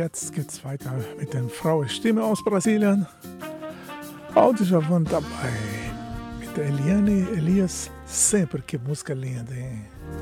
jetzt geht's weiter mit der Frauenstimme aus Brasilien. Áudio já vão dabei mit der Eliane Elias, sempre que música linda, hein?